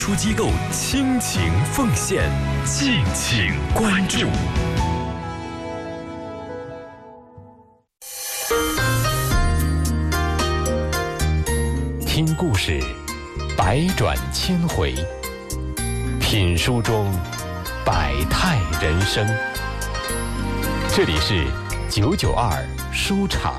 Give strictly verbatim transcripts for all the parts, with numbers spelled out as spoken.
出机构倾情奉献，敬请关注。听故事，百转千回；品书中，百态人生。这里是九九二书场。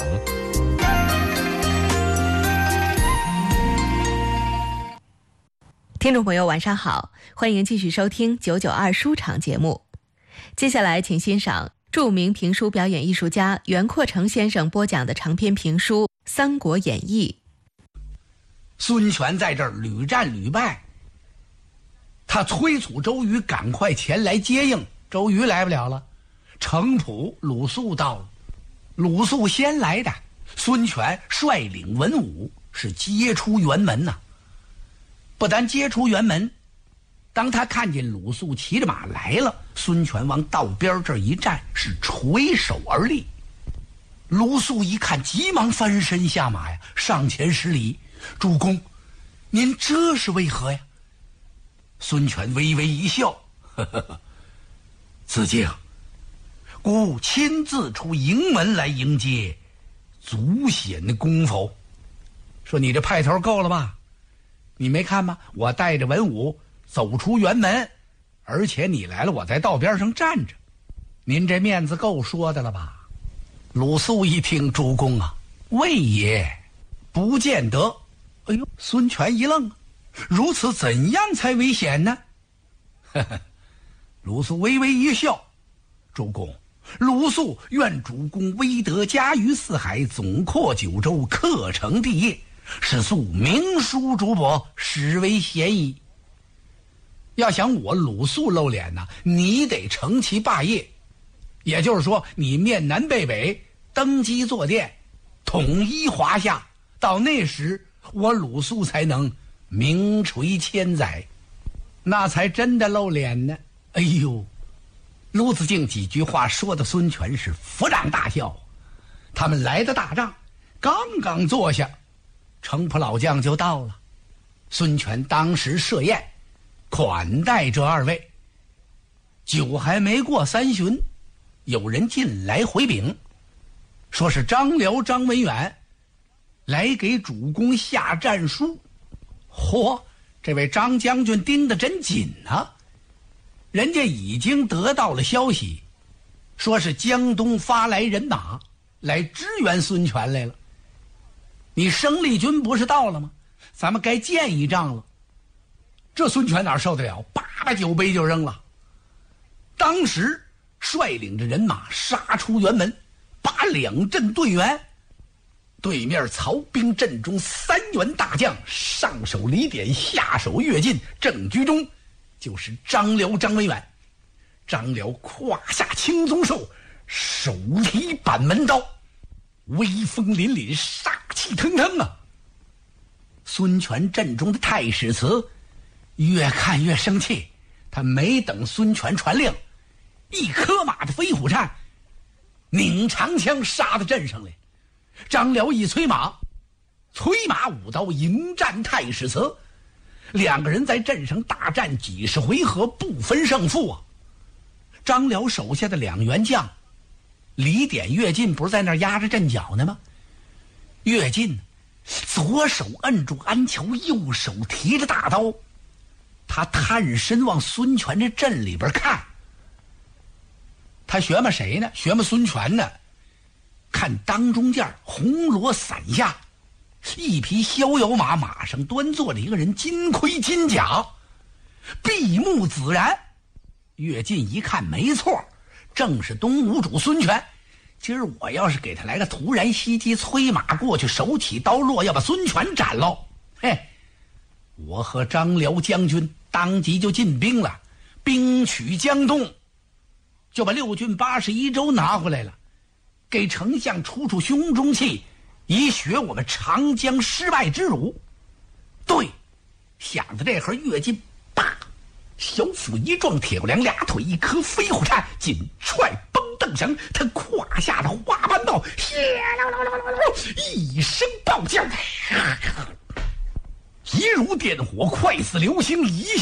听众朋友晚上好，欢迎继续收听九九二书场节目。接下来请欣赏著名评书表演艺术家袁阔成先生播讲的长篇评书《三国演义》。 孙权在这儿屡战屡败，他催促周瑜赶快前来接应，周瑜来不了了。程普、鲁肃到了，鲁肃先来的，孙权率领文武是接出辕门呐、啊。不但接出辕门，当他看见鲁肃骑着马来了，孙权往道边这一站，是垂手而立。鲁肃一看，急忙翻身下马呀，上前施礼：“主公，您这是为何呀？”孙权微微一笑：“呵呵呵，子敬，孤亲自出营门来迎接，足显功否？”说你这派头够了吧？你没看吗？我带着文武走出辕门，而且你来了，我在道边上站着，您这面子够说的了吧？鲁肃一听，主公啊，魏爷不见得。哎呦，孙权一愣，如此怎样才危险呢？呵呵，鲁肃微微一笑：“主公，鲁肃愿主公威德加于四海，总括九州，克成帝业，是素明书主簿，实为贤矣。要想我鲁肃露脸呢，你得成其霸业，也就是说，你面南背北，登基坐殿，统一华夏。到那时，我鲁肃才能名垂千载，那才真的露脸呢。”哎呦，鲁子敬几句话说的孙权是扶掌大笑。他们来的大帐，刚刚坐下，程普老将就到了。孙权当时设宴款待这二位，酒还没过三巡，有人进来回禀，说是张辽、张文远来给主公下战书。嚯，这位张将军盯得真紧啊！人家已经得到了消息，说是江东发来人马来支援孙权来了。你生力军不是到了吗？咱们该见一仗了。这孙权哪受得了，八把酒杯就扔了。当时率领着人马杀出辕门，把两阵对员。对面曹兵阵中三员大将，上手李典，下手乐进，正居中就是张辽、张文远。张辽胯下青鬃兽，手提板门刀，威风凛凛，杀气腾腾啊！孙权阵中的太史慈越看越生气，他没等孙权传令，一颗马的飞虎颤，拧长枪杀到阵上来。张辽一催马，催马舞刀迎战太史慈，两个人在阵上大战几十回合，不分胜负啊！张辽手下的两员将李典、乐进不是在那儿压着阵脚呢吗？乐进左手摁住鞍桥，右手提着大刀，他探身往孙权这阵里边看。他学嘛谁呢？学嘛孙权呢？看当中间红罗伞下一匹逍遥马，马上端坐着一个人，金盔金甲，闭目自然。乐进一看，没错，正是东吴主孙权。今儿我要是给他来个突然袭击，催马过去，手起刀落，要把孙权斩喽！嘿，我和张辽将军当即就进兵了，兵取江东，就把六郡八十一州拿回来了，给丞相出出胸中气，以雪我们长江失败之辱。对，想到这会儿，乐进叭，小腹一撞，铁骨梁，俩腿一磕，飞虎颤，紧踹绷蹬绳，他胯下的花斑刀一声爆叫， 急如电火，快似流星，一